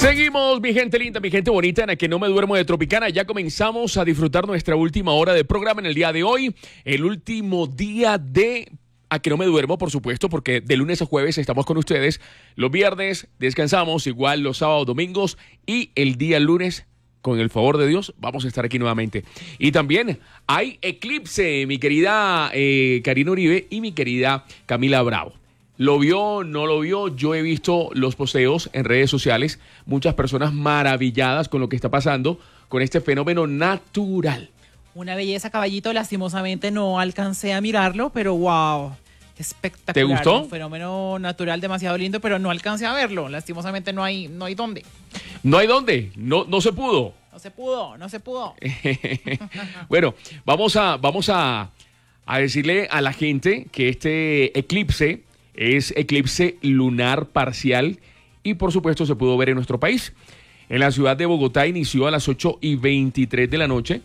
Seguimos, mi gente linda, mi gente bonita, en la que no me duermo de Tropicana. Ya comenzamos a disfrutar nuestra última hora de programa en el día de hoy. El último día de A que no me duermo, por supuesto, porque de lunes a jueves estamos con ustedes. Los viernes descansamos, igual los sábados, domingos y el día lunes, con el favor de Dios, vamos a estar aquí nuevamente. Y también hay eclipse, mi querida Karina Uribe y mi querida Camila Bravo. ¿Lo vio? ¿No lo vio? Yo he visto los posteos en redes sociales, muchas personas maravilladas con lo que está pasando con este fenómeno natural. Una belleza, caballito, lastimosamente no alcancé a mirarlo, pero wow, espectacular. ¿Te gustó? Un fenómeno natural demasiado lindo, pero no alcancé a verlo. Lastimosamente no hay dónde. ¿No hay dónde? No se pudo. No se pudo. Bueno, vamos a decirle a la gente que este eclipse es eclipse lunar parcial y por supuesto se pudo ver en nuestro país. En la ciudad de Bogotá inició a las 8:23 de la noche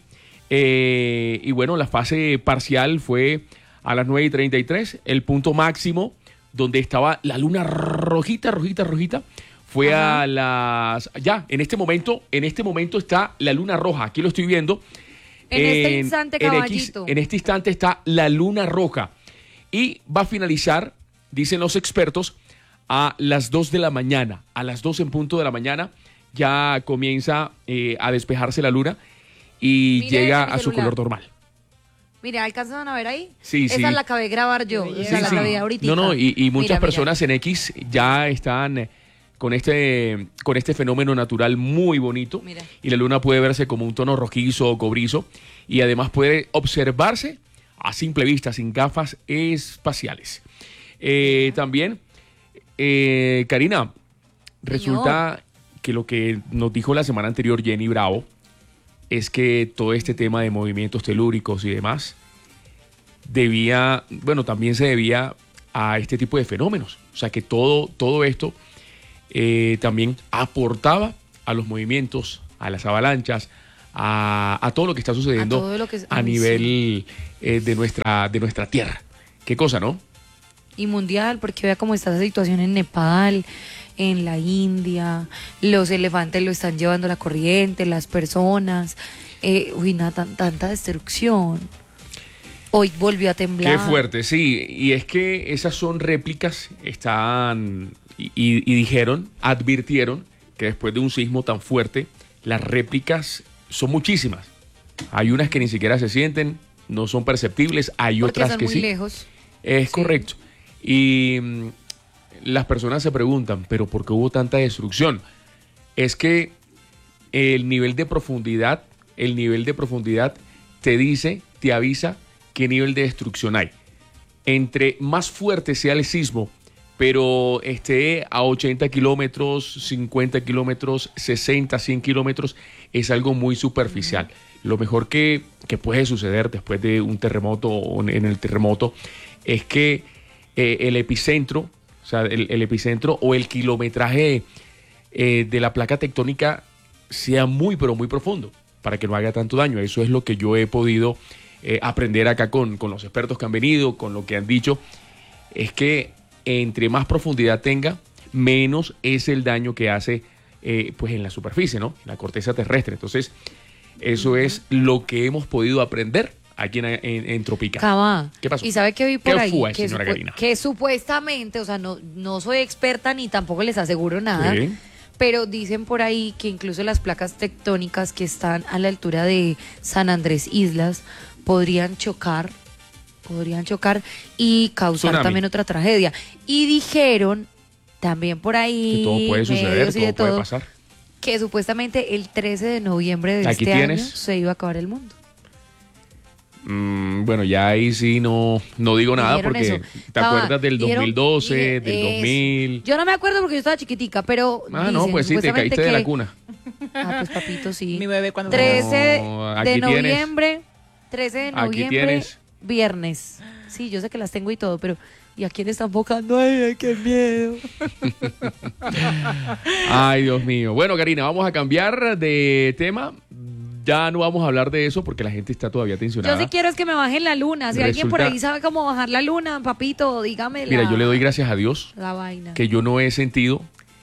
y bueno, la fase parcial fue a las 9:33. El punto máximo donde estaba la luna rojita fue a las... Ya, en este momento está la luna roja, aquí lo estoy viendo. En este instante, caballito. En este instante está la luna roja y va a finalizar, dicen los expertos, a las 2 de la mañana. A las 2 en punto de la mañana ya comienza a despejarse la luna y llega a su color normal. Mira, ¿alcanzan a ver ahí? Sí. Esa la acabé de grabar yo. Esa la grabé ahorita. No, y muchas Mira. personas en X ya están con este fenómeno natural muy bonito. Mira. Y la luna puede verse como un tono rojizo o cobrizo y además puede observarse a simple vista, sin gafas espaciales. También, Karina, resulta que lo que nos dijo la semana anterior Jenny Bravo es que todo este tema de movimientos telúricos y demás también se debía a este tipo de fenómenos. O sea que todo esto también aportaba a los movimientos, a las avalanchas, a todo lo que está sucediendo a nivel de nuestra tierra. Qué cosa, ¿no? Y mundial, porque vea cómo está esa situación en Nepal, en la India, los elefantes lo están llevando la corriente, las personas, tanta destrucción. Hoy volvió a temblar. Qué fuerte, sí, y es que esas son réplicas, advirtieron que después de un sismo tan fuerte, las réplicas son muchísimas. Hay unas que ni siquiera se sienten, no son perceptibles, hay porque otras son que muy sí. lejos. Es correcto. Y las personas se preguntan, ¿pero por qué hubo tanta destrucción? Es que el nivel de profundidad te avisa qué nivel de destrucción hay. Entre más fuerte sea el sismo, pero esté a 80 kilómetros, 50 kilómetros, 60, 100 kilómetros, es algo muy superficial. Lo mejor que puede suceder después de un terremoto o en el terremoto es que el epicentro, o sea, el epicentro o el kilometraje de la placa tectónica sea muy, pero muy profundo para que no haga tanto daño. Eso es lo que yo he podido aprender acá con los expertos que han venido, con lo que han dicho, es que entre más profundidad tenga, menos es el daño que hace pues en la superficie, ¿no? En la corteza terrestre. Entonces, eso es lo que hemos podido aprender aquí en Tropicana. Cabá. ¿Qué pasó? Y sabe que vi por ¿Qué ahí fue, señora Karina? que supuestamente, o sea, no soy experta ni tampoco les aseguro nada, Sí. pero dicen por ahí que incluso las placas tectónicas que están a la altura de San Andrés Islas podrían chocar y causar Tsunami. también otra tragedia. Y dijeron también por ahí, Que todo puede suceder, medios y de todo puede pasar. que supuestamente el 13 de noviembre de Aquí este tienes. año se iba a acabar el mundo. Bueno, ya ahí sí no digo nada Dijeron porque eso. te acuerdas del Dijeron- 2012, dije- del eso. 2000. Yo no me acuerdo porque yo estaba chiquitica, pero No, dicen, pues sí, te supuestamente caíste de la que- cuna. Ah, pues papito, sí. Mi bebé cuando 13 No, aquí de tienes. noviembre, 13 de Aquí noviembre, tienes. viernes. Sí, yo sé que las tengo y todo, pero ¿y a quién está enfocando? Ay, qué miedo. Ay, Dios mío. Bueno, Karina, vamos a cambiar de tema. Ya no vamos a hablar de eso porque la gente está todavía tensionada. Yo sí quiero es que me bajen la luna. Si alguien por Resulta- ahí sabe cómo bajar la luna, papito, dígame Mira, yo le doy gracias a Dios la vaina. que yo no he sentido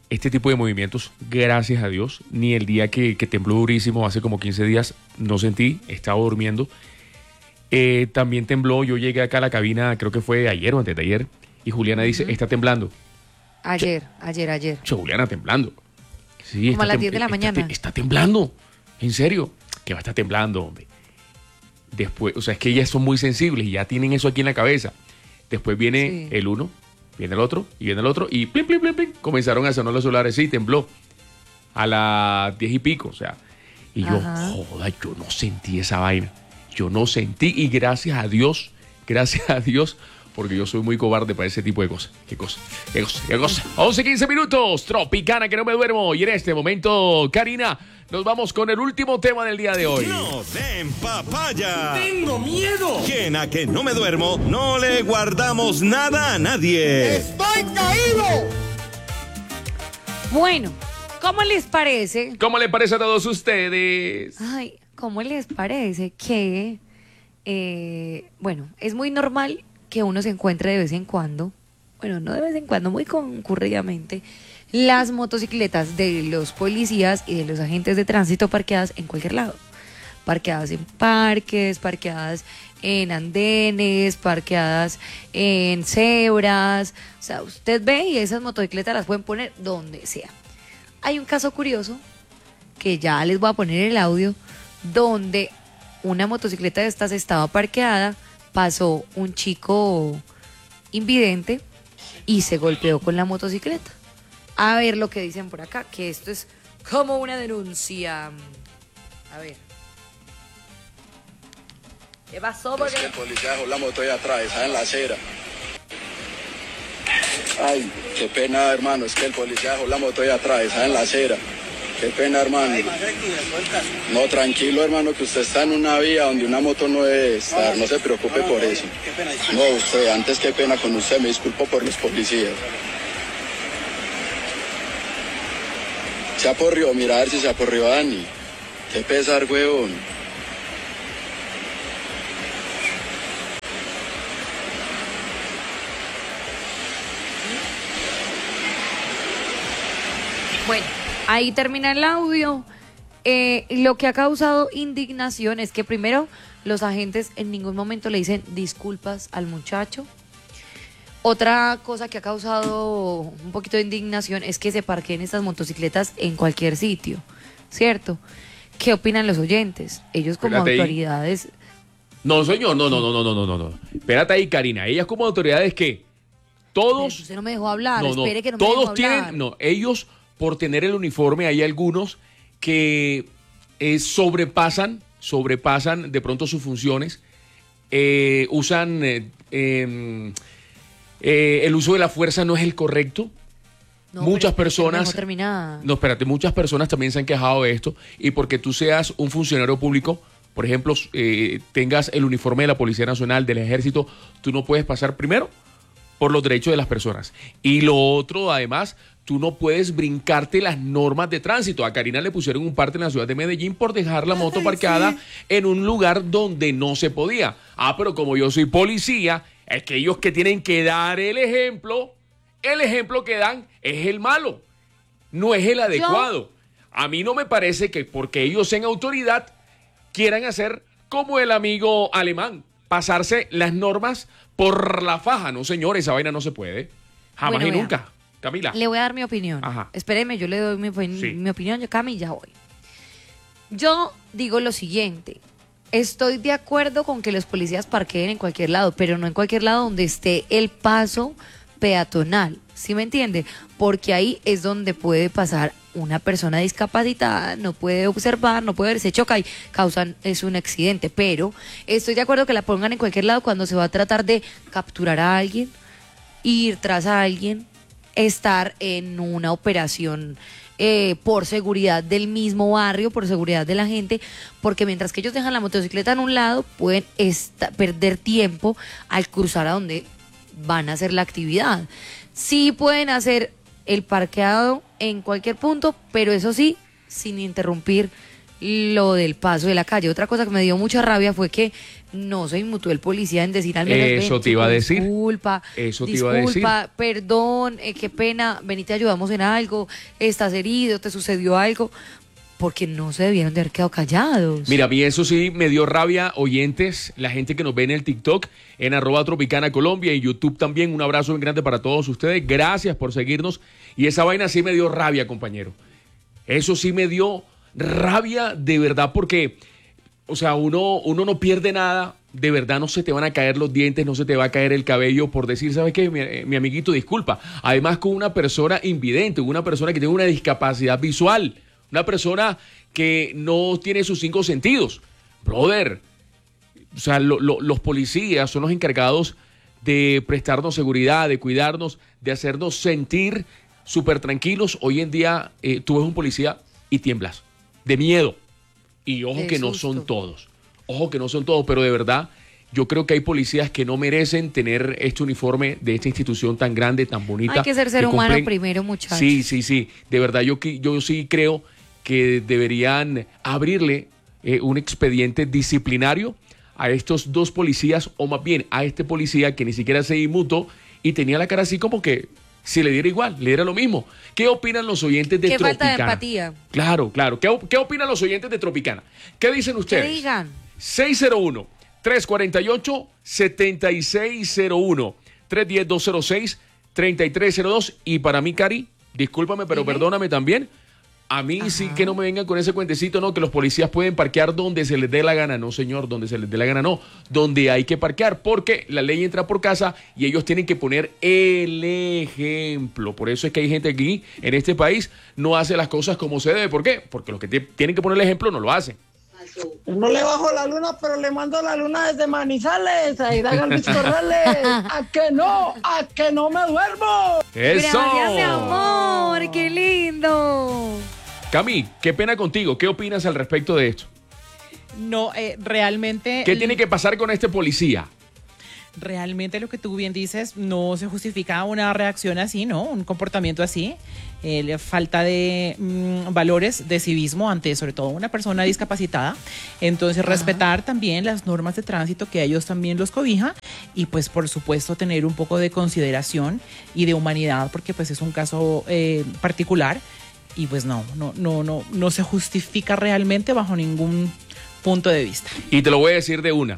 este tipo de movimientos, gracias a Dios, ni el día que tembló durísimo, hace como 15 días, no sentí, estaba durmiendo. También tembló, yo llegué acá a la cabina, creo que fue ayer o antes de ayer, y Juliana dice, está temblando. Ayer. Che, Juliana, temblando. Sí, Como a las 10 de la mañana. Está temblando, en serio, que va a estar temblando, hombre. Después, o sea, es que ellas son muy sensibles y ya tienen eso aquí en la cabeza. Después viene el uno, viene el otro, y viene el otro, y plim, plim, plim, plim, comenzaron a sonar los celulares, sí, tembló. A las 10 y pico, o sea. Y yo, joda, yo no sentí esa vaina. Yo no sentí, y gracias a Dios, porque yo soy muy cobarde para ese tipo de cosas. ¿Qué cosa? 11:15 minutos, Tropicana, que no me duermo. Y en este momento, Karina, nos vamos con el último tema del día de hoy. ¡No den papaya! ¡Tengo miedo! Que en A que no me duermo no le guardamos nada a nadie. ¡Estoy caído! Bueno, ¿cómo les parece? ¿Cómo le parece a todos ustedes? Ay, ¿cómo les parece que, bueno, es muy normal que uno se encuentre de vez en cuando, bueno, no de vez en cuando, muy concurridamente, las motocicletas de los policías y de los agentes de tránsito parqueadas en cualquier lado? Parqueadas en parques, parqueadas en andenes, parqueadas en cebras. O sea, usted ve y esas motocicletas las pueden poner donde sea. Hay un caso curioso, que ya les voy a poner el audio, donde una motocicleta de estas estaba parqueada, pasó un chico invidente y se golpeó con la motocicleta. A ver lo que dicen por acá, que esto es como una denuncia. A ver. ¿Qué pasó? Es que el policía dejó la moto ahí atrás, en la acera. Ay, qué pena, hermano, es que el policía dejó la moto ahí atrás, en la acera. Qué pena, hermano. No, tranquilo, hermano, que usted está en una vía donde una moto no debe estar. No se preocupe por eso. No, usted, antes qué pena con usted, me disculpo por los policías. Se aporrió, mira a ver si se aporrió Dani. Qué pesar, huevón. Bueno, ahí termina el audio. Lo que ha causado indignación es que primero los agentes en ningún momento le dicen disculpas al muchacho. Otra cosa que ha causado un poquito de indignación es que se parqueen estas motocicletas en cualquier sitio, ¿cierto? ¿Qué opinan los oyentes? Ellos como Espérate ahí. autoridades... No, señor, no. Espérate ahí, Karina. Ellas como autoridades, ¿qué? Pero Todos... usted no me dejó hablar, No, espere que no me todos dejó hablar. tienen... No, ellos, por tener el uniforme, hay algunos que sobrepasan de pronto sus funciones, usan... el uso de la fuerza no es el correcto. No, Muchas pero es que no me personas... dejó terminar. No, espérate, muchas personas también se han quejado de esto, y porque tú seas un funcionario público, por ejemplo, tengas el uniforme de la Policía Nacional, del Ejército, tú no puedes pasar primero por los derechos de las personas. Y lo otro, además, tú no puedes brincarte las normas de tránsito. A Karina le pusieron un parte en la ciudad de Medellín por dejar la moto parqueada en un lugar donde no se podía. Ah, pero como yo soy policía, es que ellos que tienen que dar el ejemplo que dan es el malo, no es el adecuado. A mí no me parece que porque ellos sean autoridad quieran hacer como el amigo alemán, pasarse las normas por la faja. No, señor, esa vaina no se puede. Jamás Bueno, y vea. nunca. Camila. Le voy a dar mi opinión. Ajá. Espéreme, yo le doy Sí. mi opinión, yo Cami, ya voy. Yo digo lo siguiente. Estoy de acuerdo con que los policías parqueen en cualquier lado, pero no en cualquier lado donde esté el paso peatonal. ¿Sí me entiende? Porque ahí es donde puede pasar una persona discapacitada, no puede observar, no puede ver, se choca y es un accidente. Pero estoy de acuerdo que la pongan en cualquier lado cuando se va a tratar de capturar a alguien, ir tras a alguien, estar en una operación por seguridad del mismo barrio, por seguridad de la gente, porque mientras que ellos dejan la motocicleta en un lado, pueden perder tiempo al cruzar a donde van a hacer la actividad. Sí pueden hacer el parqueado en cualquier punto, pero eso sí, sin interrumpir lo del paso de la calle. Otra cosa que me dio mucha rabia fue que no se inmutó el policía en decir al menos Eso te iba a decir. Disculpa, Eso te iba a decir. perdón, qué pena, ven y te ayudamos en algo, estás herido, te sucedió algo, porque no se debieron de haber quedado callados. Mira, a mí eso sí me dio rabia, oyentes, la gente que nos ve en el TikTok, en @Tropicana Colombia, en YouTube también. Un abrazo muy grande para todos ustedes. Gracias por seguirnos. Y esa vaina sí me dio rabia, compañero. Eso sí me dio rabia de verdad, porque, o sea, uno no pierde nada. De verdad no se te van a caer los dientes, no se te va a caer el cabello por decir, ¿sabes qué? Mi amiguito, disculpa. Además, con una persona invidente, una persona que tiene una discapacidad visual, una persona que no tiene sus 5 sentidos. Brother, o sea, los policías son los encargados de prestarnos seguridad, de cuidarnos, de hacernos sentir súper tranquilos. Hoy en día tú ves un policía y tiemblas de miedo. Y ojo De que no susto. son todos. Ojo que no son todos, pero de verdad yo creo que hay policías que no merecen tener este uniforme de esta institución tan grande, tan bonita. Hay que ser ser humano cumplen- primero, muchachos. Sí. De verdad yo sí creo que deberían abrirle un expediente disciplinario a estos 2 policías, o más bien a este policía que ni siquiera se inmutó y tenía la cara así como que si le diera igual, le diera lo mismo. ¿Qué opinan los oyentes de Qué Tropicana? falta de empatía. Claro. ¿Qué opinan los oyentes de Tropicana? ¿Qué dicen Que ustedes? digan. 601-348-7601, 310-206-3302. Y para mí, Cari, discúlpame, pero Dime. perdóname también. A mí sí que no me vengan con ese cuentecito, no, que los policías pueden parquear donde se les dé la gana. No, señor, donde se les dé la gana, no. Donde hay que parquear, porque la ley entra por casa y ellos tienen que poner el ejemplo. Por eso es que hay gente aquí, en este país, no hace las cosas como se debe. ¿Por qué? Porque los que tienen que poner el ejemplo no lo hacen. No le bajo la luna, pero le mando la luna desde Manizales, a ir a Luis Corrales. ¿A que no? ¿A que no me duermo? ¡Eso! Gracias, mi amor, qué lindo. Cami, qué pena contigo. ¿Qué opinas al respecto de esto? No, realmente... ¿Qué tiene que pasar con este policía? Realmente lo que tú bien dices, no se justifica una reacción así, ¿no? Un comportamiento así. Falta de valores de civismo ante, sobre todo, una persona discapacitada. Entonces, respetar también las normas de tránsito, que a ellos también los cobija. Y, pues, por supuesto, tener un poco de consideración y de humanidad, porque, pues, es un caso particular. Y, pues, no se justifica realmente bajo ningún punto de vista. Y te lo voy a decir de una.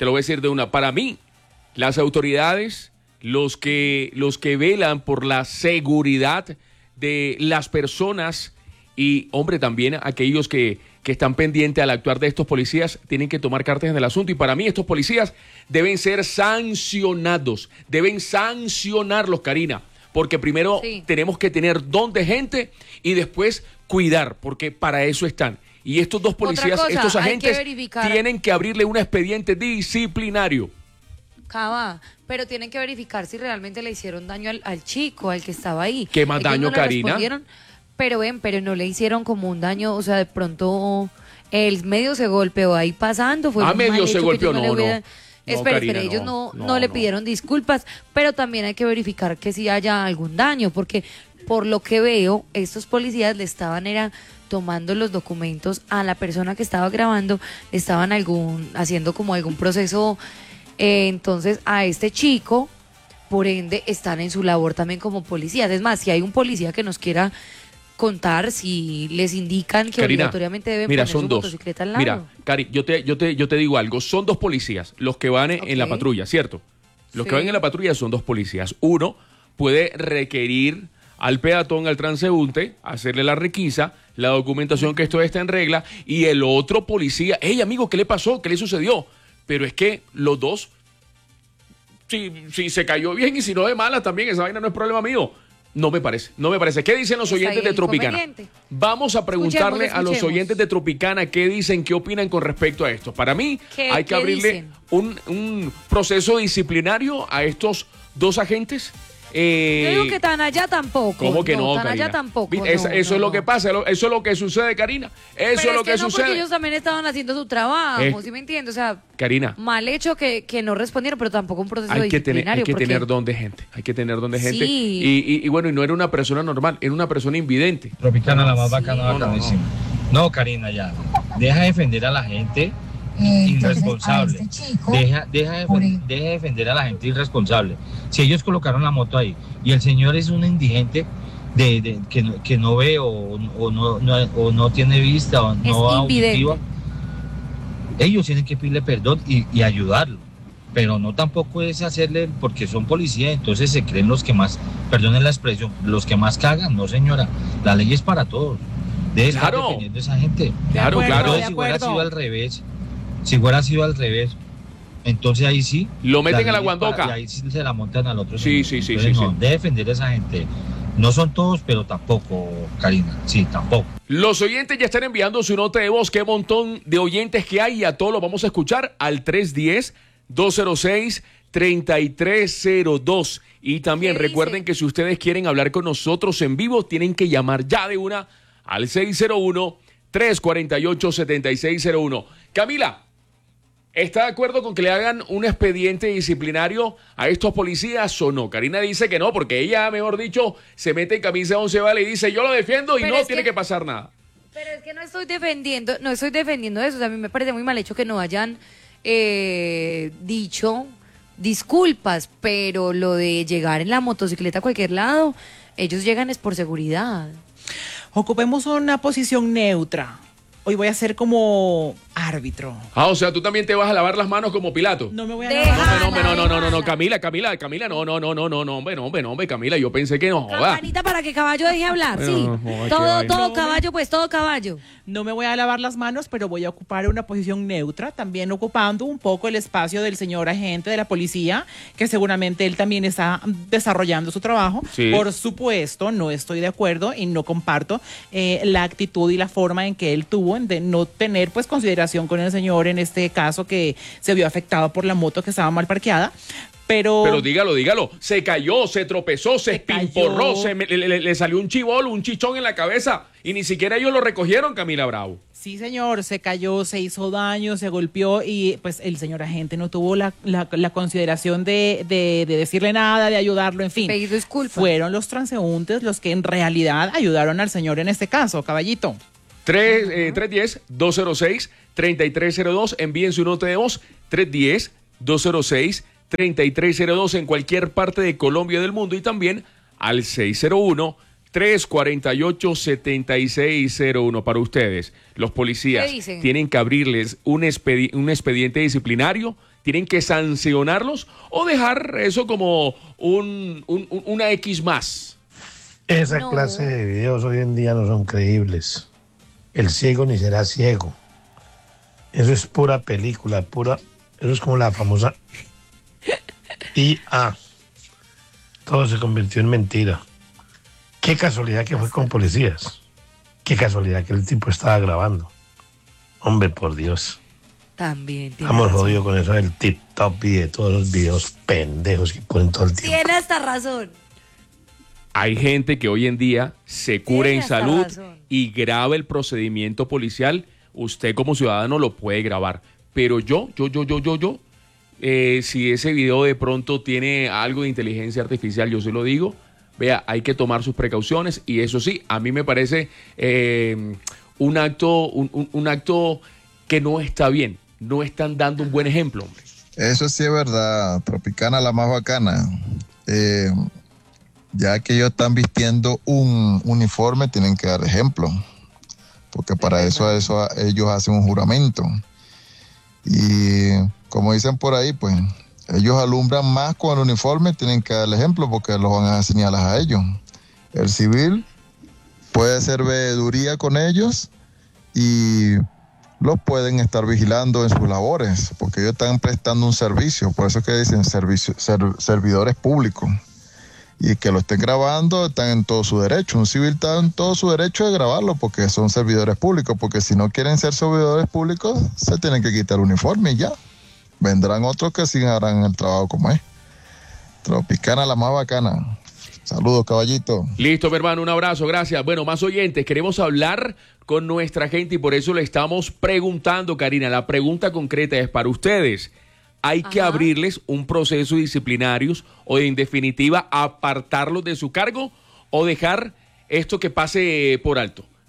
Para mí, las autoridades, los que velan por la seguridad de las personas y, hombre, también aquellos que están pendientes al actuar de estos policías, tienen que tomar cartas en el asunto. Y para mí estos policías deben ser sancionados, deben sancionarlos, Karina, porque primero tenemos que tener don de gente y después cuidar, porque para eso están. Y estos 2 policías, cosa, estos hay que agentes, verificar. tienen que abrirle un expediente disciplinario. Cava, pero tienen que verificar si realmente le hicieron daño al chico, al que estaba ahí. ¿Qué más Ellos daño, no le Karina? respondieron, pero no le hicieron como un daño, o sea, de pronto el medio se golpeó ahí pasando. Fue un medio mal se hecho que golpeó, ellos no, le hubieran- no. Espera, Karina, ellos no no le pidieron disculpas, pero también hay que verificar que si haya algún daño, porque por lo que veo, estos policías le estaban tomando los documentos a la persona que estaba grabando, le estaban haciendo como algún proceso. Entonces, a este chico, por ende, están en su labor también como policías. Es más, si hay un policía que nos quiera contar, si les indican que Karina, obligatoriamente deben mira, poner son su 2. motocicleta al lado. Mira, Cari, yo te digo algo. Son 2 policías los que van en la Ok. patrulla, ¿cierto? Los que Sí. van en la patrulla son 2 policías. Uno puede requerir al peatón, al transeúnte, hacerle la requisa, la documentación que esto está en regla, y el otro policía, hey, amigo, ¿qué le pasó? ¿Qué le sucedió? Pero es que los 2, si se cayó bien y si no de mala también, esa vaina no es problema mío. No me parece. ¿Qué dicen los Está ahí oyentes de el Tropicana? inconveniente. Vamos a preguntarle a los escuchemos. oyentes de Tropicana qué dicen, qué opinan con respecto a esto. Para mí, hay que ¿Qué abrirle dicen? un proceso disciplinario a estos 2 agentes. Yo digo que tan allá tampoco. ¿Cómo que no, tan Karina? allá tampoco. Eso no, es no. lo que pasa, eso es lo que sucede, Karina. Eso Pero es lo que no, porque sucede. ellos también estaban haciendo su trabajo, ¿sí me entiendes? O sea, Karina, mal hecho que no respondieron, pero tampoco un proceso hay que disciplinario. tener porque- don de gente. Hay que tener don de gente. Sí. Y bueno, y no era una persona normal, era una persona invidente. Tropicana, la más bacana, bacanísima. No, Karina, ya. deja de defender a la gente irresponsable. Deja de defender a la gente irresponsable. Si ellos colocaron la moto ahí y el señor es un indigente que no ve o no tiene vista o no auditiva, ellos tienen que pedirle perdón y ayudarlo. Pero no tampoco es hacerle, porque son policías, entonces se creen los que más, perdonen la expresión, los que más cagan. No, señora, la ley es para todos. Debe estar defendiendo a esa gente. Claro. Entonces, si hubiera sido al revés, entonces ahí sí. Lo meten en la guandoca. Y ahí sí se la montan al otro. Sí. Debe defender a esa gente. No son todos, pero tampoco, Karina. Sí, tampoco. Los oyentes ya están enviando su nota de voz. Qué montón de oyentes que hay, y a todos los vamos a escuchar al 310-206-3302. Y también recuerden que si ustedes quieren hablar con nosotros en vivo, tienen que llamar ya de una al 601-348-7601. Camila, ¿está de acuerdo con que le hagan un expediente disciplinario a estos policías o no? Karina dice que no, porque ella, mejor dicho, se mete en camisa de 11 varas y dice, yo lo defiendo y no tiene que pasar nada. Pero es que no estoy defendiendo eso. O sea, a mí me parece muy mal hecho que no hayan dicho disculpas, pero lo de llegar en la motocicleta a cualquier lado, ellos llegan es por seguridad. Ocupemos una posición neutra. Hoy voy a ser como árbitro. O sea, tú también te vas a lavar las manos como Pilato. No me voy a lavar. No, Camila, hombre, Camila, yo pensé que no, joda. Campanita para que Caballo deje hablar, Bueno, sí. joda, Todo caballo, pues todo caballo. No me voy a lavar las manos, pero voy a ocupar una posición neutra, también ocupando un poco el espacio del señor agente de la policía, que seguramente él también está desarrollando su trabajo. Sí. Por supuesto, no estoy de acuerdo y no comparto la actitud y la forma en que él tuvo de no tener pues consideración con el señor en este caso, que se vio afectado por la moto que estaba mal parqueada. Pero dígalo, se cayó, se tropezó, se espinporró, le salió un chibolo, un chichón en la cabeza y ni siquiera ellos lo recogieron, Camila Bravo. Sí, señor, se cayó, se hizo daño, se golpeó y pues el señor agente no tuvo la consideración de decirle nada, de ayudarlo, en fin. Pedir disculpas. Fueron los transeúntes los que en realidad ayudaron al señor en este caso, caballito. 310-206-3302, envíen su nota de voz, 310-206-3302 en cualquier parte de Colombia y del mundo, y también al 601-348-7601 para ustedes. Los policías tienen que abrirles un expediente disciplinario, tienen que sancionarlos o dejar eso como una X más. Esa clase de videos hoy en día no son creíbles. El ciego ni será ciego. Eso es pura película, eso es como la famosa IA. Todo se convirtió en mentira. Qué casualidad que fue con policías. Qué casualidad que el tipo estaba grabando. Hombre, por Dios. También. Estamos jodidos con eso del TikTok y de todos los videos pendejos que ponen todo el tiempo. Tiene hasta razón. Hay gente que hoy en día se cura en salud y graba el procedimiento policial. Usted como ciudadano lo puede grabar. Pero yo, si ese video de pronto tiene algo de inteligencia artificial, yo se lo digo, vea, hay que tomar sus precauciones. Y eso sí, a mí me parece un acto que no está bien. No están dando un buen ejemplo, hombre. Eso sí es verdad, Tropicana la más bacana. Ya que ellos están vistiendo un uniforme, tienen que dar ejemplo, porque para eso ellos hacen un juramento. Y como dicen por ahí, pues ellos alumbran más con el uniforme, tienen que dar el ejemplo, porque los van a señalar a ellos. El civil puede hacer veeduría con ellos y los pueden estar vigilando en sus labores, porque ellos están prestando un servicio, por eso es que dicen servidores públicos. Y que lo estén grabando, están en todo su derecho. Un civil está en todo su derecho de grabarlo porque son servidores públicos, porque si no quieren ser servidores públicos, se tienen que quitar el uniforme y ya. Vendrán otros que sí harán el trabajo como es. Tropicana la más bacana. Saludos, caballito. Listo, mi hermano, un abrazo, gracias. Bueno, más oyentes, queremos hablar con nuestra gente y por eso le estamos preguntando, Karina. La pregunta concreta es para ustedes. ¿Hay que abrirles un proceso disciplinario o en definitiva apartarlos de su cargo o dejar esto que pase por alto?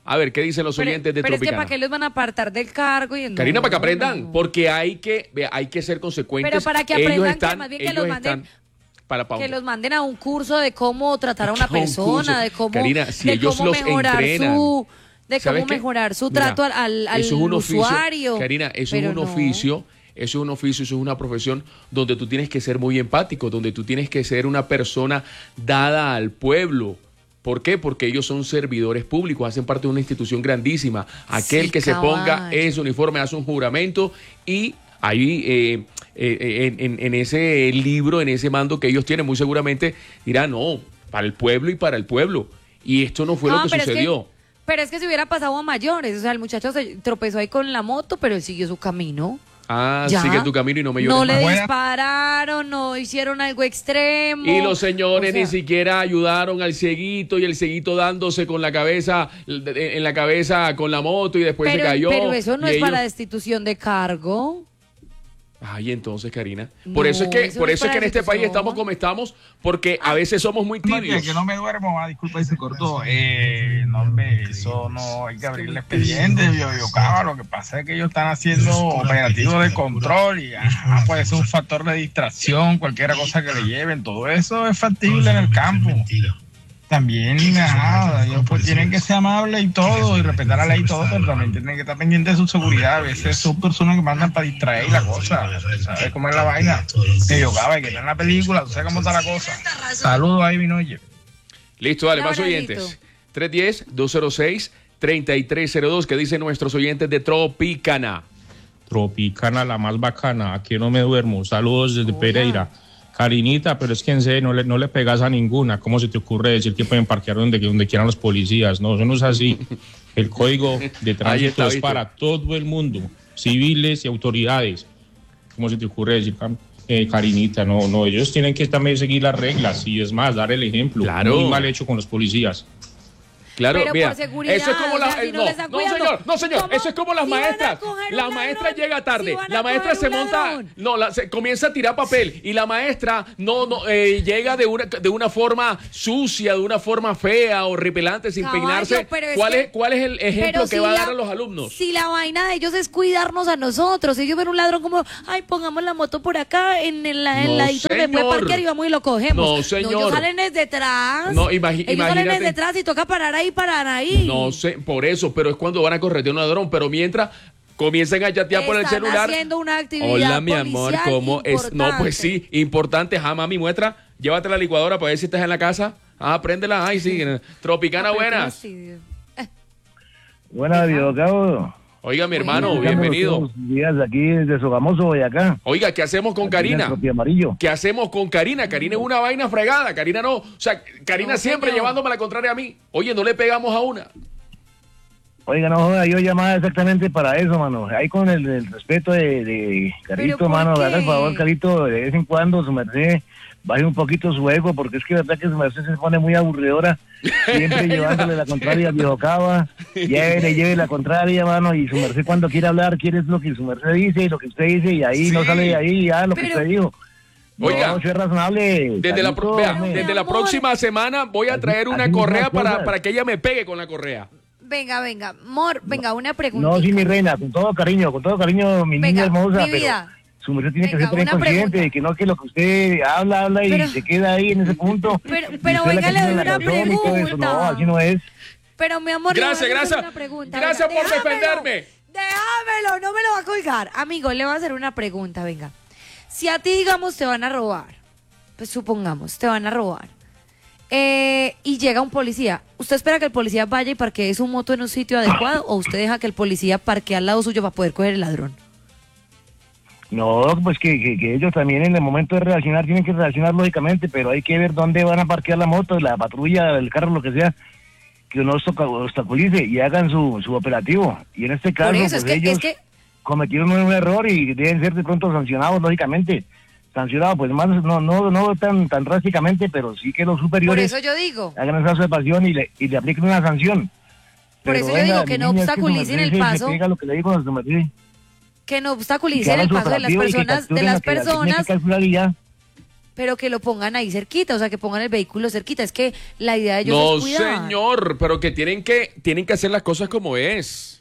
A ver, ¿qué dicen los oyentes de Pero es que Tropicana? ¿para qué los van a apartar del cargo? Y Karina, para que no, aprendan, no. porque hay que ser consecuentes. Pero para que Ellos aprendan, están- que más bien que ellos los manden, están para que los manden a un curso de cómo tratar a una Un curso. persona, de cómo, Karina, si de ellos cómo los mejorar entrenan. de ¿Sabes cómo qué? mejorar su Mira, trato al eso es un oficio, usuario. Karina, eso Pero es un no. oficio, eso es un oficio, eso es una profesión donde tú tienes que ser muy empático, donde tú tienes que ser una persona dada al pueblo. ¿Por qué? Porque ellos son servidores públicos, hacen parte de una institución grandísima. Aquel Sí, que se cabal. ponga ese uniforme hace un juramento y ahí en ese libro, en ese mando que ellos tienen, muy seguramente dirán, no, para el pueblo y para el pueblo. Y esto no fue lo que pero sucedió. Pero es que si hubiera pasado a mayores, o sea, el muchacho se tropezó ahí con la moto, pero él siguió su camino. Ah, Ya. sigue tu camino y no me llores No le más. dispararon, no hicieron algo extremo. Y los señores O sea, ni siquiera ayudaron al cieguito y el cieguito dándose con la cabeza, en la cabeza con la moto y después se cayó. Pero eso no y es ellos- para destitución de cargo. Ay, entonces, Karina. No, Por eso es que, eso por no eso es es que en para este país destitución. estamos como estamos, porque a veces somos muy tibios. Que no me duermo, disculpa y se cortó. No, hombre, eso no hay que abrir el expediente, Biocaba. Lo que pasa es que ellos están haciendo operativos de control y puede ser un factor de distracción, cualquier cosa que le lleven. Todo eso es factible en el campo. También, ellos pues tienen que ser amables y todo, y respetar la ley y todo, pero también tienen que estar pendientes de su seguridad. A veces son personas que mandan para distraer la cosa. ¿Sabes cómo es la vaina? Que Biocaba, que está en la película, tú sabes cómo está la cosa. Saludos ahí, Vinoye. Listo, dale, Un más abracito. oyentes. 310-206-3302, que dicen nuestros oyentes de Tropicana. Tropicana, la más bacana. Aquí no me duermo. Saludos desde Pereira. Karinita, pero es que en serio no le pegas a ninguna. ¿Cómo se te ocurre decir que pueden parquear donde quieran los policías? No, eso no es así. El código de tránsito está, es ¿viste? para todo el mundo, civiles y autoridades. ¿Cómo se te ocurre decir, Karinita? No, ellos tienen que también seguir las reglas y es más, dar el ejemplo. Claro. Muy mal hecho con los policías. Claro, Pero mira, por seguridad, eso es como o sea, si no le están cuidando, no señor, ¿cómo? eso es como las Si van a maestras. coger La un maestra ladrón, llega tarde, si van a la maestra coger se un monta, ladrón. se comienza a tirar papel y la maestra llega de una forma sucia, de una forma fea o repelante, sin Caballo, peinarse. pero es ¿Cuál que- es el ejemplo pero que si va a la- dar a los alumnos? Si la vaina de ellos es cuidarnos a nosotros, si ellos ven un ladrón como, ay, pongamos la moto por acá, en el ladito donde puede señor. parquear y vamos y lo cogemos. No, señor. ellos salen desde detrás. No, ellos salen imagínate. desde detrás y toca parar ahí. No sé, por eso, pero es cuando van a correr de un ladrón, pero mientras comienzan a chatear por el Están celular. haciendo una actividad Hola, mi amor, policial ¿cómo es? No, pues sí, importante. Mami, muestra, llévate la licuadora para ver si estás en la casa. Préndela. Ay, sí. Tropicana, buenas. Buenas, Biocabo. Oiga, mi hermano, bienvenido. Días aquí desde Sogamoso, Boyacá. Oiga, ¿qué hacemos con Aquí en el Karina? Tropi Amarillo. ¿Qué hacemos con Karina? Karina es una vaina fregada. Karina no. O sea, Karina No, siempre señor. llevándome la contraria a mí. Oye, no le pegamos a una. Oiga, no joda, yo llamaba exactamente para eso, mano. Ahí con el respeto de Carito, ¿Pero mano. por Haga el qué? favor, Carito, de vez en cuando su merced baje un poquito su ego, porque es que la verdad que su merced se pone muy aburridora. Siempre llevándole la contraria a Viejo Cava. Lleve la contraria, mano. Y su merced cuando quiere hablar, quiere lo que su merced dice y lo que usted dice, y ahí no sale de ahí ya lo que Pero- usted dijo. Oiga, no, eso es razonable. Desde la, Carito, vea, hombre. desde la amor. próxima semana voy a traer una así mismo correa las cosas. para que ella me pegue con la correa. Venga, amor, venga, una pregunta. No, sí, mi reina, con todo cariño, mi Venga, niña hermosa, mi pero vida. su merced tiene que Venga, ser también una consciente pregunta. de que no que lo que usted habla y Pero- se queda ahí en ese punto. Pero Y usted es la venga, que le tiene doy la una razón y todo eso. pregunta. No, así no es. Pero mi amor, Gracias, le voy a hacer gracias. una pregunta. Gracias Venga, por defenderme. Déjamelo, no me lo va a colgar. Amigo, le voy a hacer una pregunta, venga. Si a ti, digamos, te van a robar, pues supongamos, te van a robar, y llega un policía, ¿usted espera que el policía vaya y parquee su moto en un sitio adecuado o usted deja que el policía parquee al lado suyo para poder coger el ladrón? No, pues que ellos también en el momento de reaccionar tienen que reaccionar lógicamente, pero hay que ver dónde van a parquear la moto, la patrulla, el carro, lo que sea, que no obstaculice y hagan su operativo. Y en este caso, Por eso, pues es ellos que cometieron un error y deben ser de pronto sancionados, lógicamente. Sancionados, pues más, no tan drásticamente, pero sí que los por superiores eso yo digo, hagan esa observación y le apliquen una sanción. Por eso yo digo que no obstaculicen el paso. Pega lo que le digo a su merced. que no Que obstaculicen hagan el su paso de las operativo y que personas, capturen la que tienen que calcular y ya. pero que lo pongan ahí cerquita, o sea, que pongan el vehículo cerquita. Es que la idea de ellos No, es cuidar. señor, pero que tienen que hacer las cosas como es.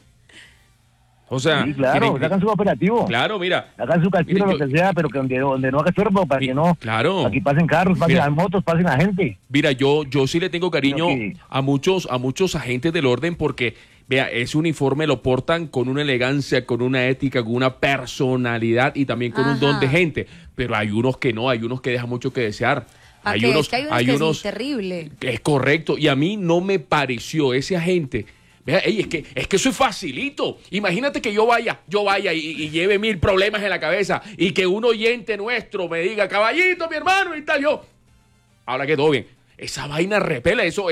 O sea, Sí, claro, hagan su operativo. Claro, mira. Hagan su castillo, lo que sea, pero que donde no haga estorbo, para que no. Claro. Aquí pasen carros, pasen Mira. motos, pasen la gente. Mira, yo sí le tengo cariño Pero que- a muchos agentes del orden porque, vea, ese uniforme lo portan con una elegancia, con una ética, con una personalidad y también con un don de gente. Pero hay unos que no, hay unos que dejan mucho que desear. ¿Pa' Hay qué? unos, Es que hay hay que unos sí, terrible. Es correcto. Y a mí no me pareció ese agente. Vea, ey, es que eso es facilito. Imagínate que yo vaya y lleve 1000 problemas en la cabeza y que un oyente nuestro me diga, caballito, mi hermano, y tal, yo. Ahora que todo bien. Esa vaina repela, eso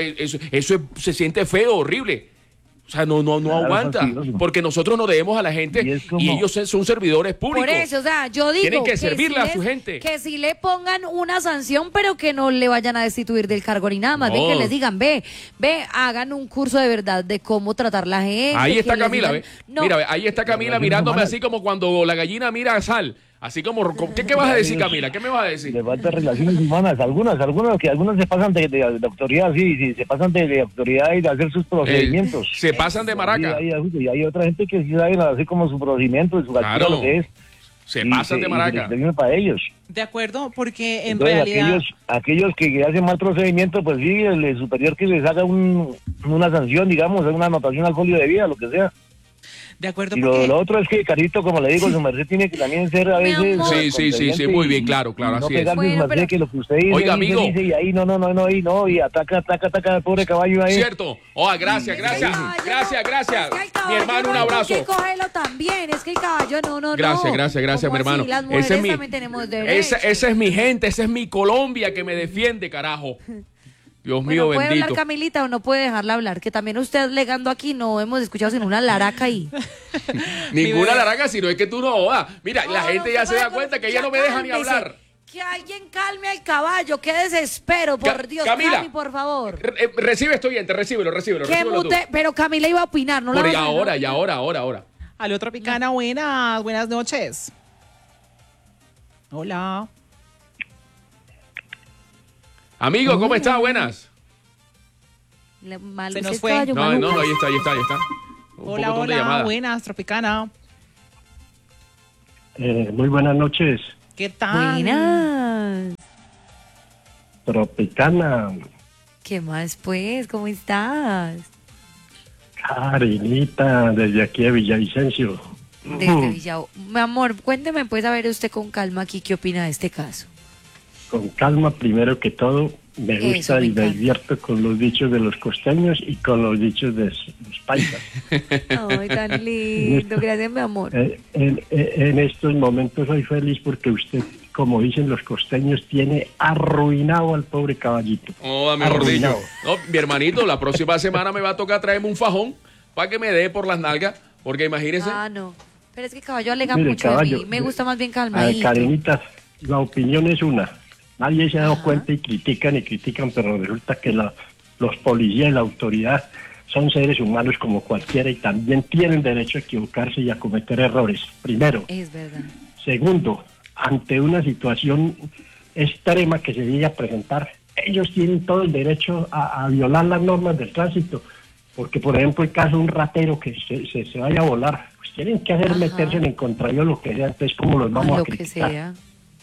se siente feo, horrible. O sea, no Claro, aguanta. fastidioso. Porque nosotros nos debemos a la gente y, como- ellos son servidores públicos. Por eso, o sea, yo digo Tienen que servirle sí a su gente. Que sí le pongan una sanción, pero que no le vayan a destituir del cargo ni nada, más bien No. que les digan, ve, hagan un curso de verdad de cómo tratar la gente. Ahí que está les Camila, digan- ¿ve? No, Mira, ve, ahí está Camila mirándome así como cuando la gallina mira a sal. Así como, ¿qué vas a decir, Camila? ¿Qué me vas a decir? Le falta relaciones humanas, algunos se pasan de autoridad, sí, se pasan de autoridad y de hacer sus procedimientos. Se pasan de maraca. Y hay otra gente que sí sabe hacer como su procedimiento, su Claro. castigo, lo que es. Se Y pasan de maraca. y se para ellos. De acuerdo, porque en Entonces, realidad... aquellos que hacen mal procedimiento, pues sí, el superior que les haga una sanción, digamos, una anotación al folio de vida, lo que sea. De acuerdo, Y porque... lo otro es que, Carito, como le digo, su merced tiene que también ser a Mi veces... amor. Sí, muy bien, claro, no así es. pegarle su Bueno, merced pero- que lo que usted dice, Oiga, amigo. dice, y ahí no, y ataca al pobre caballo ahí. Cierto. Gracias. Es que el caballo Gracias. no- es que el Mi caballo hermano, no un hay por abrazo. qué cogerlo también, es que el caballo no. Gracias, ¿Cómo mi hermano. así? Las Ese mujeres es mi- también tenemos derecho. Esa es mi gente, esa es mi Colombia que me defiende, carajo. Dios mío, Bueno, ¿puede bendito. hablar Camilita o no puede dejarla hablar? Que también usted legando aquí no hemos escuchado sino una laraca ahí. Ninguna laraca, sino es que tú no jodas. Mira, la No, gente no, ya no, se da no, cuenta que ya ella no me deja ni cálmese. hablar. Que alguien calme al caballo, qué desespero, por Dios. Camila. Cami, por favor. Recibe esto, oyente, recíbelo Que tú. mute, pero Camila iba a opinar, no la Por vas a ahora, dejar. y ahora. Aló, Tropicana, buenas noches. Hola. Amigo, ¿cómo estás? Buenas. Malo Se es nos el fue. caballo, No, maluco. ahí está. Un Hola, pocotón de llamada. buenas, Tropicana. Muy buenas noches, ¿Qué tal? Buenas. Tropicana, ¿Qué más, pues? ¿Cómo estás? Karinita, desde aquí de Villavicencio. Desde Villao. Mi amor, cuénteme, pues, a ver usted con calma aquí, ¿qué opina de este caso? Con calma, primero que todo, me Eso, gusta me y me encanta. divierto con los dichos de los costeños y con los dichos de los paisas. Ay, tan lindo. Gracias, mi amor. En estos momentos soy feliz porque usted, como dicen los costeños, tiene arruinado al pobre caballito. Mejor dicho. Arruinado. No, mi hermanito, la próxima semana me va a tocar traerme un fajón para que me dé por las nalgas. Porque imagínese. Ah, no. Pero es que caballo alega Mire, mucho de caballo, mí. Me gusta más bien A calmadito. Karenita, la opinión es una. Nadie se ha dado cuenta y critican, pero resulta que los policías y la autoridad son seres humanos como cualquiera y también tienen derecho a equivocarse y a cometer errores. Primero. Es verdad. Segundo, ante una situación extrema que se llegue a presentar, ellos tienen todo el derecho a violar las normas del tránsito. Porque, por ejemplo, el caso de un ratero que se vaya a volar, pues tienen que hacer meterse en el contrario lo que sea, entonces ¿cómo los vamos a Lo que criticar? sea.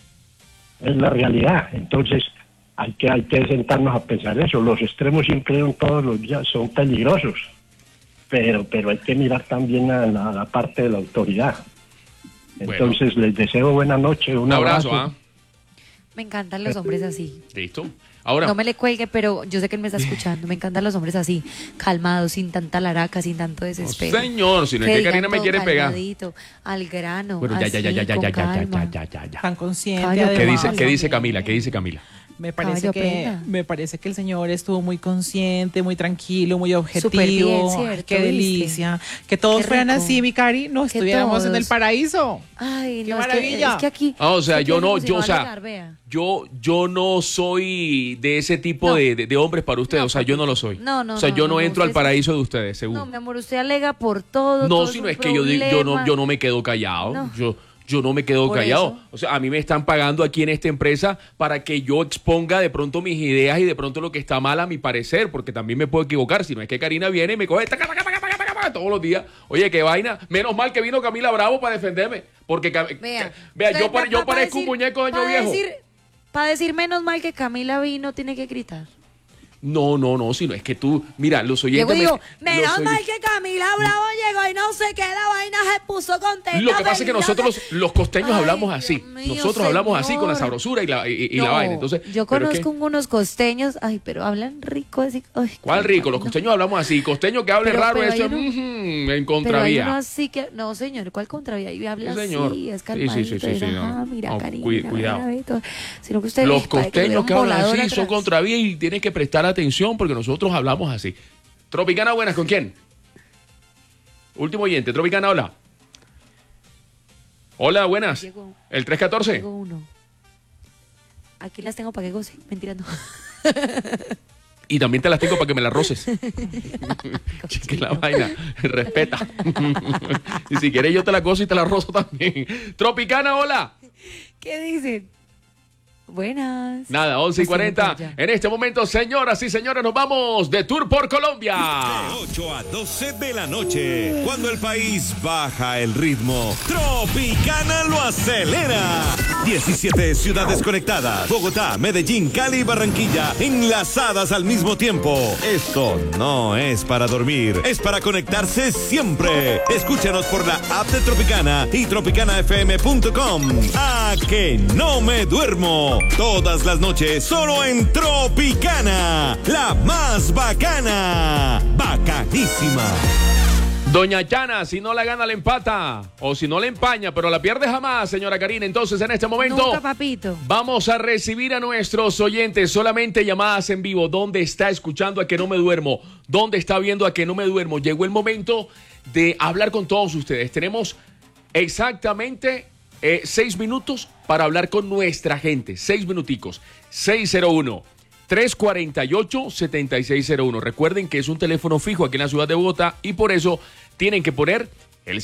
Es la realidad. Entonces hay que sentarnos a pensar eso. Los extremos siempre son todos los días, son peligrosos, pero hay que mirar también a la parte de la autoridad. Entonces les deseo buena noche, un abrazo. Me encantan los hombres así. Listo. Ahora. No me le cuelgue, pero yo sé que él me está escuchando. Me encantan los hombres así, calmados, sin tanta laraca, sin tanto desespero. Señor, si no es que digan Karina me todo quiere pegar. calmadito, al grano. Bueno, así, con calma. ya. Tan consciente. Caballo, además. ¿Qué dice Camila? ¿Qué dice Camila? Me parece Caballo, que aprenda. me parece que el señor estuvo muy consciente, muy tranquilo, muy objetivo. Súper bien, ¿cierto? Qué ¿Viste? delicia. Que todos Qué fueran rico. así, mi cari, no Que estuviéramos en el todos. paraíso. Ay, Qué no, maravilla. es que aquí. O sea, aquí yo no, se yo, va o a sea, alegar, vea. yo no soy de ese tipo No. de hombres para ustedes. O sea, yo no lo soy. No, no, O sea, no, yo no no, entro al usted sí. paraíso de ustedes, seguro. No, mi amor, usted alega por todo. No, todo si es no un es que yo no problema. me quedo callado. No. yo no me quedo Por callado. eso. O sea, a mí me están pagando aquí en esta empresa para que yo exponga de pronto mis ideas y de pronto lo que está mal a mi parecer, porque también me puedo equivocar. Si no es que Karina viene y me coge todos los días. Oye, qué vaina. Menos mal que vino Camila Bravo para defenderme. Porque, vea, yo parezco un muñeco de año viejo. Para decir menos mal que Camila vino, tiene que gritar. No, sino es que tú, mira, los oyentes... Digo, menos mal que Camila Bravo llegó y no sé qué, la vaina se puso contenta. Lo que pasa es que nosotros, los costeños, hablamos así. Dios mío, Nosotros hablamos así señor. con la sabrosura y la vaina. Entonces, yo conozco unos costeños, ay, pero hablan rico. Así, ay, ¿cuál rico? Los costeños hablamos así. Costeño que hable raro, eso es en pero hay contravía. uno así que, no señor, ¿cuál contravía? Y habla Sí, señor. así, es calmadito. Sí, no. Mira, No, Karina, cuidado. Sino que usted Los costeños que hablan así atrás. son contravía y tienes que prestar atención porque nosotros hablamos así. Tropicana, buenas, ¿con quién? Último oyente, Tropicana, hola. Hola, buenas. Llegó. ¿El 314? Llegó uno. Aquí las tengo para que goce. Mentira, no. Y también te las tengo para que me las roces. Que la vaina, respeta. Y si quieres yo te la gozo y te la rozo también. Tropicana, hola. ¿Qué dicen? Buenas. Nada, 11:40. En este momento, señoras y señores, nos vamos de tour por Colombia. De 8 a 12 de la noche, cuando el país baja el ritmo, Tropicana lo acelera. 17 ciudades conectadas: Bogotá, Medellín, Cali y Barranquilla, enlazadas al mismo tiempo. Esto no es para dormir, es para conectarse siempre. Escúchanos por la app de Tropicana y tropicanafm.com. ¡A que no me duermo! Todas las noches, solo en Tropicana, la más bacana. Bacanísima. Doña Yana, si no la gana, la empata. O si no la empaña, pero la pierde jamás, señora Karina. Entonces, en este momento, Nunca, papito. vamos a recibir a nuestros oyentes. Solamente llamadas en vivo. ¿Dónde está escuchando A Que No Me Duermo? ¿Dónde está viendo A Que No Me Duermo? Llegó el momento de hablar con todos ustedes. Tenemos exactamente 6 minutos para hablar con nuestra gente. 6 minuticos. 601-348-7601. Recuerden que es un teléfono fijo aquí en la ciudad de Bogotá y por eso tienen que poner el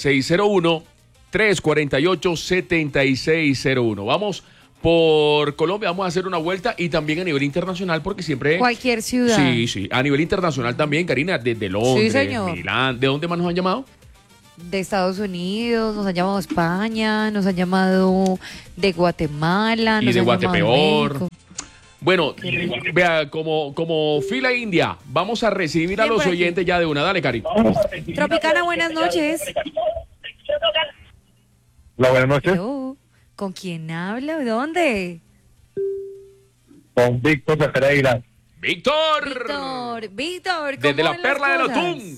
601-348-7601. Vamos por Colombia, vamos a hacer una vuelta y también a nivel internacional porque siempre... Cualquier ciudad. Sí, a nivel internacional también, Karina, desde Londres, señor. Milán. ¿De dónde más nos han llamado? De Estados Unidos, nos han llamado de España, nos han llamado de Guatemala, Y nos de han llamado Guatepeor. México. Bueno, vea, como fila india, vamos a recibir a Ven los por aquí. oyentes ya de una. Dale, Cari. Tropicana, buenas noches. Hola, buenas noches. Hello. ¿Con quién habla? ¿De dónde? Con Víctor de Pereira. ¡Víctor! Víctor, ¿cómo Desde la van perla las del cosas? Otún.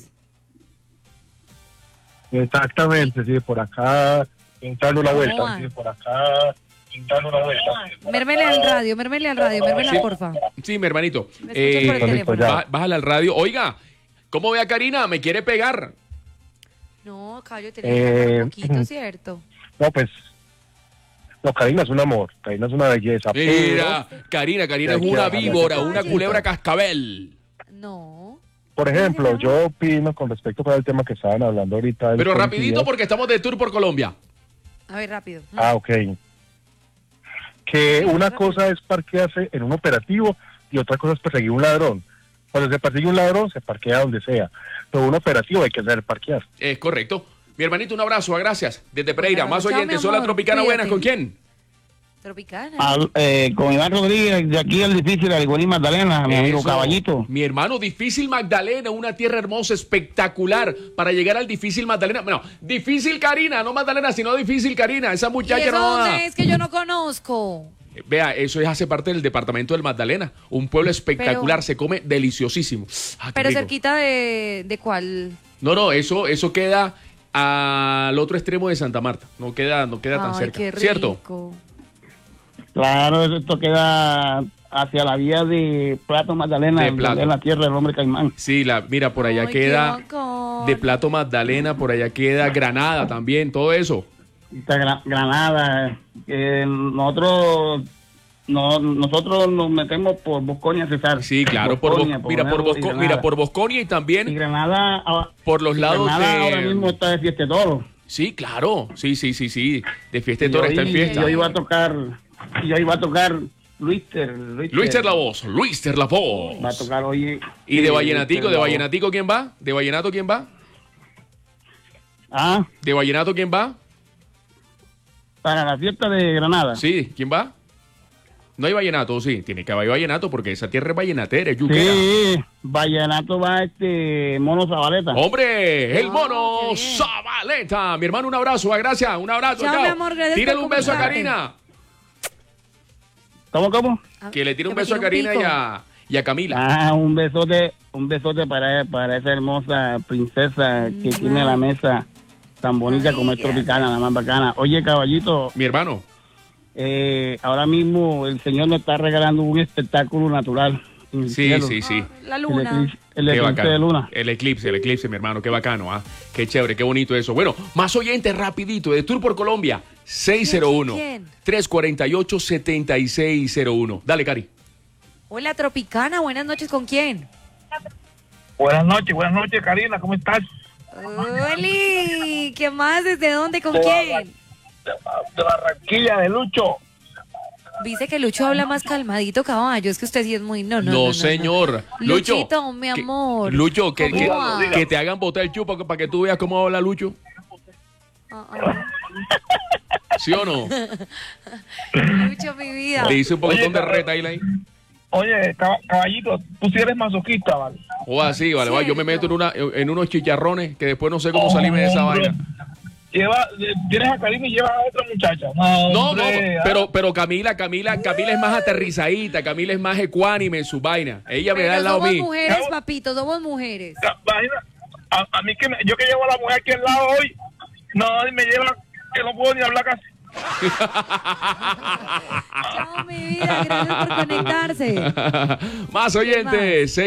Exactamente, sí, por acá, pintando una ¿Cómo vuelta. van? Sí, por acá, pintando una vuelta. Mérmele al radio, Sí. porfa. Sí, mi hermanito. Me escuchan por el teléfono. Bájale al radio. Oiga, ¿cómo ve a Karina? ¿Me quiere pegar? No, Cayo, tiene que hablar un poquito, ¿cierto? No, pues, no, Karina es un amor, Karina es una belleza. Mira, Karina es una víbora, una Caballito. culebra cascabel. No. Por ejemplo, yo opino con respecto al tema que estaban hablando ahorita. del Pero policía. rapidito porque estamos de tour por Colombia. A ver, rápido. Ah, ok. Que una cosa es parquearse en un operativo y otra cosa es perseguir un ladrón. Cuando se persigue un ladrón, se parquea donde sea. Pero un operativo hay que saber parquear. Es correcto. Mi hermanito, un abrazo, gracias. Desde Pereira, Bueno, más chao, oyentes. mi Hola, amor, Tropicana, buenas. cuídate. ¿Con quién? Tropicana. Con Iván Rodríguez, de aquí al difícil, Aligoní Magdalena, mi amigo Eso. Caballito. Mi hermano, difícil Magdalena, una tierra hermosa, espectacular, para llegar al difícil Magdalena. Bueno, difícil Karina, no Magdalena, sino difícil Karina. Esa ¿Y muchacha eso no... dónde es que yo no conozco? Vea, eso hace parte del departamento del Magdalena. Un pueblo espectacular, se come deliciosísimo. Ah, qué Pero rico. cerquita de cuál. No, eso queda al otro extremo de Santa Marta. No queda tan Ay, cerca. qué rico. ¿Cierto? Claro, esto queda hacia la vía de Plato Magdalena, De Plato. en la tierra del hombre caimán. Sí, mira, por allá Ay, qué queda bacán. de Plato Magdalena, por allá queda Granada también, todo eso. Esta Granada, nosotros nos metemos por Bosconia, César. Sí, claro, por Bosconia y también y Granada, por los lados Granada ahora de... mismo está de fiesta de todo. Sí, claro. Sí. De fiesta de toro está en fiesta. Yo iba a tocar Luister La Voz. Va a tocar hoy. ¿Y de Vallenatico quién va? ¿De Vallenato quién va? Ah. ¿De Vallenato quién va? Para la fiesta de Granada. Sí, ¿quién va? No hay vallenato, sí. Tiene que haber vallenato porque esa tierra es vallenatera, es yuquera. Sí, vallenato va Mono Zabaleta. ¡Hombre! ¡El Mono Zabaleta! Mi hermano, un abrazo, gracias. Un abrazo, chao. Mi amor, gracias. Tírale por un beso a comunicarte. Karina. ¿Cómo? Que le tire un beso a Karina y a Camila. Ah, un besote para esa hermosa princesa que tiene la mesa tan bonita como es Tropicana, la más bacana. Oye, caballito. Mi hermano. Ahora mismo el señor nos está regalando un espectáculo natural. Sí. La luna. El eclipse de luna. El eclipse, mi hermano. Qué bacano, ¿ah? Qué chévere, qué bonito eso. Bueno, más oyentes rapidito de Tour por Colombia. 601-348-7601. Dale, Cari. Hola, Tropicana. Buenas noches. ¿Con quién? Buenas noches, Karina. ¿Cómo estás? ¡Oli! ¿Qué más? ¿Desde dónde? ¿Con quién? De Barranquilla, de Lucho. Dice que Lucho habla más calmadito, caballo. Es que usted sí es muy... No, señor. Luchito, mi amor. Lucho, que ¿Cómo va? te hagan botar el chupo para que tú veas cómo habla Lucho. ¿Sí o no? Lucho, mi vida. Le hice un poquitón de retail ahí. Oye, caballito, tú sí eres masoquista, ¿vale? O así, vale. Va, yo me meto en unos chicharrones que después no sé cómo salirme de esa vaina. Tienes a Karina y llevas a otra muchacha. No, pero Camila es más aterrizadita, Camila es más ecuánime en su vaina. Ella me da al lado mío. Somos mujeres, papito, somos mujeres. A mí yo que llevo a la mujer aquí al lado hoy, no, me lleva que no puedo ni hablar casi. Chao, mi vida, gracias por conectarse. Más oyentes,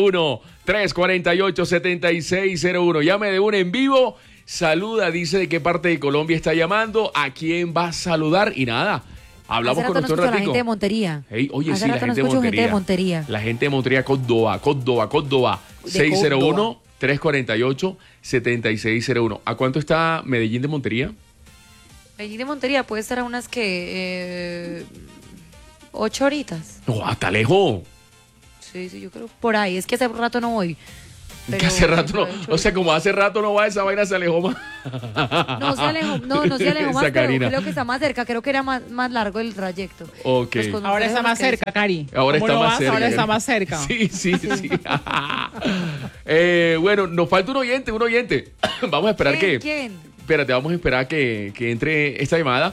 601-348-7601. Llame de una en vivo. Saluda, dice de qué parte de Colombia está llamando, a quién va a saludar y nada. Hablamos con nuestro ratico. La ratico. gente de Montería. Hey, oye, Hace sí, la rato gente de escucho Montería. gente de Montería. La gente de Montería, Córdoba. 601-348-7601. ¿A cuánto está Medellín de Montería? Medellín de Montería puede estar a unas que 8 horitas. No, hasta lejos. Sí, yo creo por ahí. Es que hace rato no voy. Que hace rato no, o sea, como hace rato no va, esa vaina se alejó más. No se alejó más, pero Karina. creo que está más cerca, creo que era más largo el trayecto. Ok. Ahora está más cerca, Cari. Ahora está más cerca. Ahora está más cerca. Sí. Bueno, nos falta un oyente. Vamos a esperar ¿Quién? Espérate, vamos a esperar que entre esta llamada.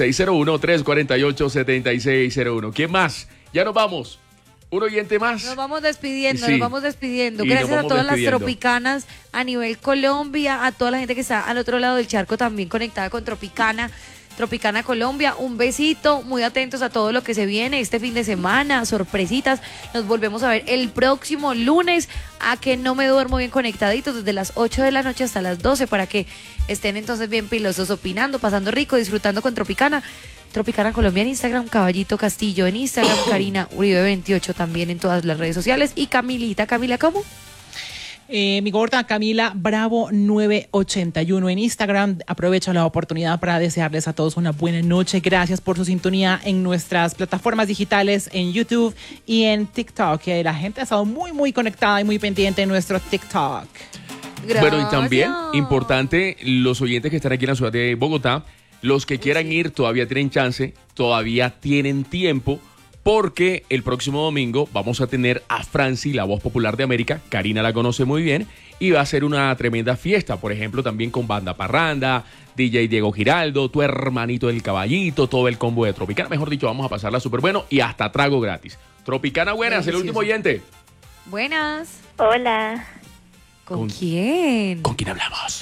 601-348-7601. ¿Quién más? Ya nos vamos. Un oyente más. Nos vamos despidiendo. Sí. Gracias a todas las tropicanas a nivel Colombia, a toda la gente que está al otro lado del charco también conectada con Tropicana Colombia. Un besito, muy atentos a todo lo que se viene este fin de semana, sorpresitas. Nos volvemos a ver el próximo lunes. A que no me duermo bien conectaditos desde las 8 de la noche hasta las 12 para que estén entonces bien pilosos, opinando, pasando rico, disfrutando con Tropicana Colombia en Instagram, Caballito Castillo en Instagram, Karina Uribe 28 también en todas las redes sociales y Camila, ¿cómo? Mi gorda Camila Bravo 981 en Instagram. Aprovecho la oportunidad para desearles a todos una buena noche. Gracias por su sintonía en nuestras plataformas digitales, en YouTube y en TikTok. La gente ha estado muy, muy conectada y muy pendiente en nuestro TikTok. Gracias. Bueno, y también, importante, los oyentes que están aquí en la ciudad de Bogotá, los que quieran ir todavía tienen chance, todavía tienen tiempo, porque el próximo domingo vamos a tener a Franci, la voz popular de América. Karina la conoce muy bien y va a ser una tremenda fiesta, por ejemplo, también con Banda Parranda, DJ Diego Giraldo, tu hermanito del Caballito, todo el combo de Tropicana. Mejor dicho, vamos a pasarla súper bueno y hasta trago gratis. Tropicana, buenas, delicioso. El último oyente. Buenas. Hola. ¿Con quién? ¿Con quién hablamos?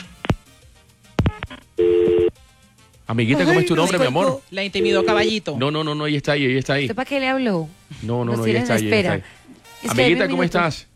Amiguita, ¿cómo es tu nombre, mi amor? La intimidó Caballito. No, ella está ahí. ¿Usted para qué le habló? No, ella está ahí. Amiguita, ¿cómo estás?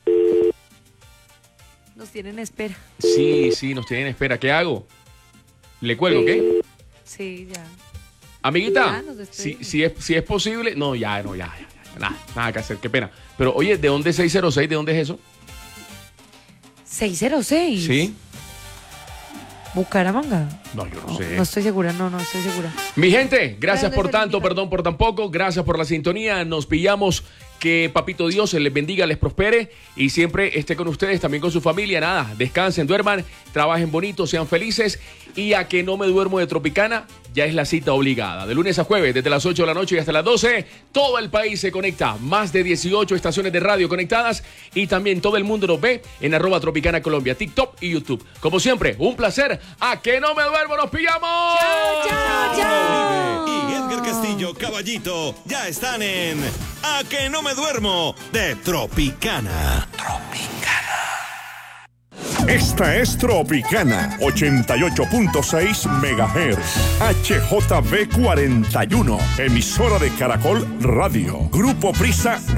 Nos tienen en espera. Sí, nos tienen en espera. ¿Qué hago? ¿Le cuelgo, qué? Sí, ya. Amiguita, si es posible. No, ya. Nada que hacer, qué pena. Pero, oye, ¿de dónde es 606? ¿De dónde es eso? 606. Sí. Bucaramanga. No, yo no sé. No estoy segura, no estoy segura. Mi gente, gracias Pero por tanto, perdón por tan poco, gracias por la sintonía, nos pillamos, que Papito Dios les bendiga, les prospere y siempre esté con ustedes, también con su familia, nada, descansen, duerman, trabajen bonito, sean felices y a que no me duermo de Tropicana, ya es la cita obligada, de lunes a jueves, desde las 8 de la noche y hasta las 12, todo el país se conecta, más de 18 estaciones de radio conectadas y también todo el mundo nos ve en @Tropicana Colombia, TikTok y YouTube. Como siempre, un placer, a que no me duermo, nos pillamos. Chao. Y Edgar Castillo, Caballito, ya están en A que no me duermo de Tropicana. Esta es Tropicana 88.6 MHz HJB 41, emisora de Caracol Radio. Grupo Prisa